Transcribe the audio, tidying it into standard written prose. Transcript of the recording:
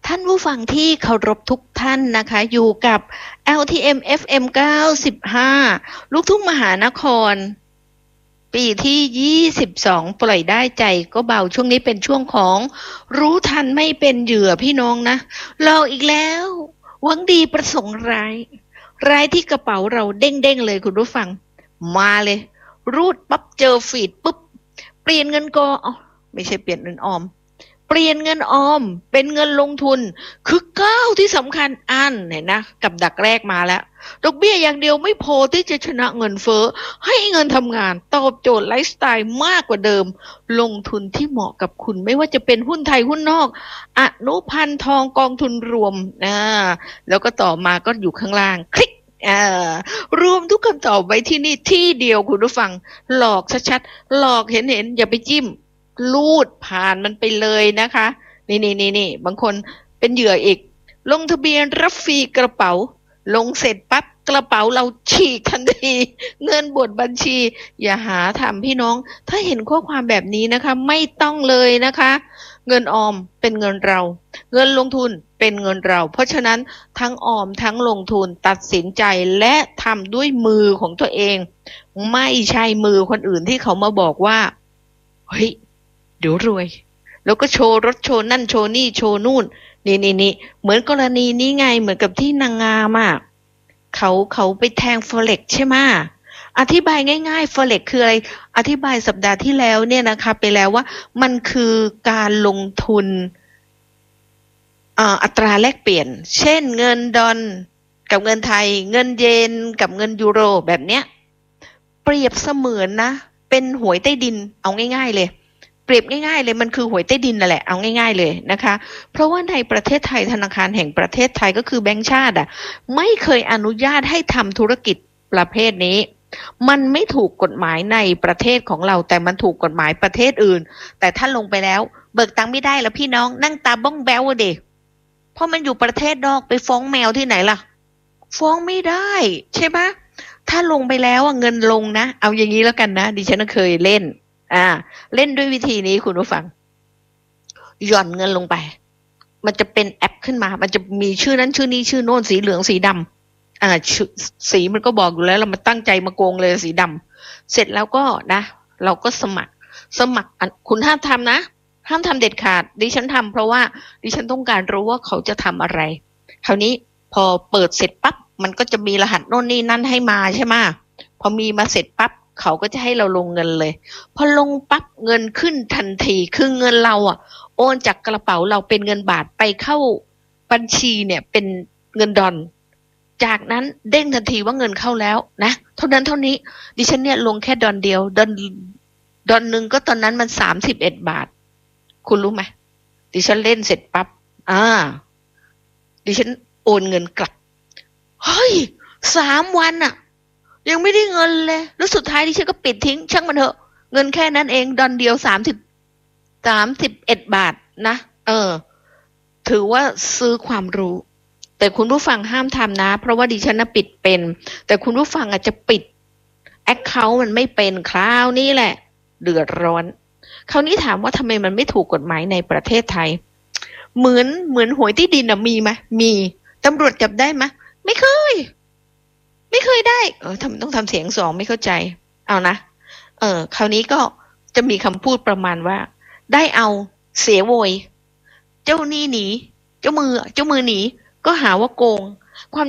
ท่านผู้ฟังที่เคารพทุกท่านนะคะอยู่กับ LTM FM 95ลูกทุ่งมหานครปีที่22ปล่อยได้ใจก็เบาช่วงนี้เป็นช่วงของรู้ทันไม่เป็นเหยื่อพี่น้องนะเราอีกแล้วหวังดีประสงค์ร้ายที่กระเป๋าเราเด้งๆเลยคุณผู้ฟังมาเลยรูดปั๊บเจอฟีดปุ๊บเปลี่ยนเงินกอไม่ใช่เปลี่ยนเงินออมเปลี่ยนเงินออมเป็นเงินลงทุนคือก้าวที่สำคัญอันเห็นนะกับดักแรกมาแล้วดอกเบี้ยอย่างเดียวไม่พอที่จะชนะเงินเฟ้อให้เงินทำงานตอบโจทย์ไลฟ์สไตล์มากกว่าเดิมลงทุนที่เหมาะกับคุณไม่ว่าจะเป็นหุ้นไทยหุ้นนอกอนุพันธ์ทองกองทุนรวมแล้วก็ต่อมาก็อยู่ข้างล่างคลิกรวมทุกคำตอบไว้ที่นี่ที่เดียวคุณผู้ฟังหลอกชัดๆหลอกเห็นอย่าไปจิ้มลูดผ่านมันไปเลยนะคะนี่บางคนเป็นเหยื่ออีกลงทะเบียนรับฟรีกระเป๋าลงเสร็จปั๊บกระเป๋าเราฉีกทันทีเงินบดบัญชีอย่าหาทำพี่น้องถ้าเห็นข้อความแบบนี้นะคะไม่ต้องเลยนะคะเงินออมเป็นเงินเราเงินลงทุนเป็นเงินเราเพราะฉะนั้นทั้งออมทั้งลงทุนตัดสินใจและทำด้วยมือของตัวเองไม่ใช่มือคนอื่นที่เขามาบอกว่าเฮ้ยเดี๋ยวรวยแล้วก็โชว์รถโชว์นั่นโชว์นี่โชว์นู่นนี่เหมือนกรณีนี้ไงเหมือนกับที่นางงามเขาไปแทง Forex ใช่ไหมอธิบายง่ายๆ Forex คืออะไรอธิบายสัปดาห์ที่แล้วเนี่ยนะคะไปแล้วว่ามันคือการลงทุนอัตราแลกเปลี่ยนเช่นเงินดอลกับเงินไทยเงินเยนกับเงินยูโรแบบเนี้ยเปรียบเสมือนนะเป็นหวยใต้ดินเอาง่ายๆเลยเปรียบง่ายๆเลยมันคือหวยใต้ดินนั่นแหละเอาง่ายๆเลยนะคะเพราะว่าในประเทศไทยธนาคารแห่งประเทศไทยก็คือแบงก์ชาติไม่เคยอนุญาตให้ทำธุรกิจประเภทนี้มันไม่ถูกกฎหมายในประเทศของเราแต่มันถูกกฎหมายประเทศอื่นแต่ถ้าลงไปแล้วเบิกตังค์ไม่ได้แล้วพี่น้องนั่งตาบ้องแบ้วเด็กเพราะมันอยู่ประเทศนอกไปฟ้องแมวที่ไหนล่ะฟ้องไม่ได้ใช่ปะถ้าลงไปแล้วเงินลงนะเอาอย่างนี้แล้วกันนะดิฉันเคยเล่นเล่นด้วยวิธีนี้คุณผู้ฟังหย่อนเงินลงไปมันจะเป็นแอปขึ้นมามันจะมีชื่อนั้นชื่อนี้ชื่อโน้นสีเหลืองสีดำสีมันก็บอกอยู่แล้วเรามาตั้งใจมาโกงเลยสีดำเสร็จแล้วก็นะเราก็สมัครคุณห้ามทำนะห้ามทำเด็ดขาดดิฉันทำเพราะว่าดิฉันต้องการรู้ว่าเขาจะทำอะไรคราวนี้พอเปิดเสร็จปั๊บมันก็จะมีรหัสโน่นนี่นั่นให้มาใช่ไหมพอมีมาเสร็จปั๊บเขาก็จะให้เราลงเงินเลยพอลงปั๊บเงินขึ้นทันทีคือเงินเราโอนจากกระเป๋าเราเป็นเงินบาทไปเข้าบัญชีเนี่ยเป็นเงินดอลจากนั้นเด้งทันทีว่าเงินเข้าแล้วนะเท่านั้นเท่านี้ดิฉันเนี่ยลงแค่ดอลเดียวดอลนึงก็ตอนนั้นมัน31 บาทคุณรู้ไหมดิฉันเล่นเสร็จปั๊บดิฉันโอนเงินกลับเฮ้ย3 วันยังไม่ได้เงินเลยแล้วสุดท้ายดิฉันก็ปิดทิ้งช่างมันเถอะเงินแค่นั้นเองดอนเดียว31 บาทนะถือว่าซื้อความรู้แต่คุณผู้ฟังห้ามทำนะเพราะว่าดิฉันปิดเป็นแต่คุณผู้ฟังอาจจะปิดแอคเคาท์มันไม่เป็นคราวนี้แหละเดือดร้อนคราวนี้ถามว่าทำไมมันไม่ถูกกฎหมายในประเทศไทยเหมือนหวยที่ดินมีไหมมีตำรวจจับได้ไหมไม่เคยได้ต้องทำเสียง2ไม่เข้าใจเอานะคราวนี้ก็จะมีคำพูดประมาณว่าได้เอาเสียโวยเจ้าหนี้หนีเจ้ามือหนีก็หาว่าโกงความ